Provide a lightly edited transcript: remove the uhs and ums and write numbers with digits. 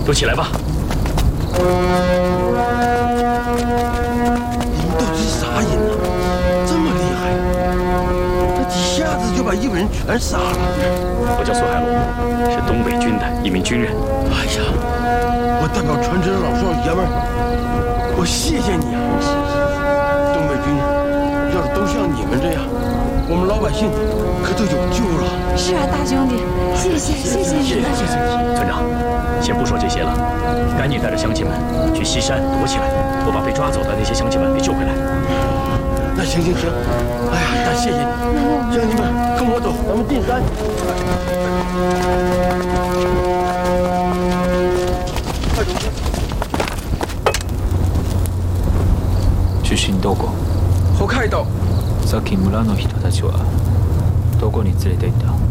都起来吧。 你们到底是啥人呢？这么厉害，那几下子就把100人全杀了。 我叫苏海龙，是东北军的一名军人。 哎呀，我代表全村老少爷们儿，我谢谢你啊！东北军要是都像你们这样，我们老百姓可都有救了。 是啊，大兄弟，谢谢你。 村长，先不说这些了，赶紧带着乡亲们去西山躲起来，我把被抓走的那些乡亲们给救回来。 那行，哎呀，大谢谢你，乡亲们，跟我走，咱们进山。快走！ 出身どこ？ 北海道。 さっき村の人たちはどこに連れて行った？